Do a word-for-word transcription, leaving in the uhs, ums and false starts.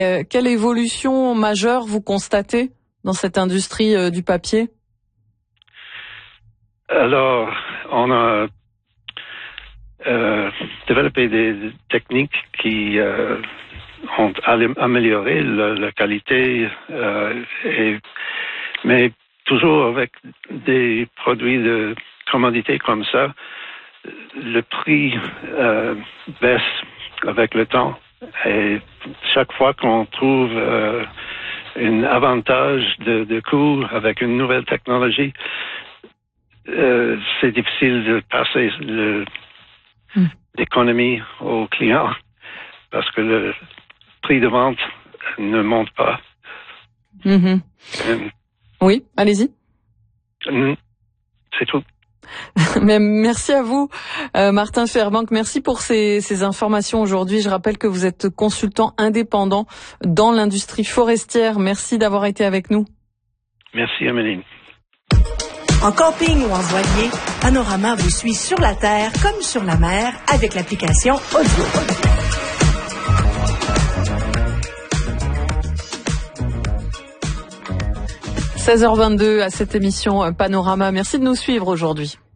Euh, quelle évolution majeure vous constatez dans cette industrie euh, du papier? Alors, on a euh, développé des techniques qui euh, ont amélioré la, la qualité, euh, et, mais toujours avec des produits de commodité comme ça, le prix euh, baisse avec le temps. Et chaque fois qu'on trouve euh, un avantage de, de coût avec une nouvelle technologie, euh, c'est difficile de passer le, mm. l'économie aux clients parce que le prix de vente ne monte pas. Mm-hmm. Euh, oui, allez-y. C'est tout. Mais merci à vous, euh, Martin Fairbank. Merci pour ces, ces informations aujourd'hui. Je rappelle que vous êtes consultant indépendant dans l'industrie forestière. Merci d'avoir été avec nous. Merci, Amélie. En camping ou en voilier, Panorama vous suit sur la terre comme sur la mer avec l'application Audio. seize heures vingt-deux à cette émission Panorama. Merci de nous suivre aujourd'hui.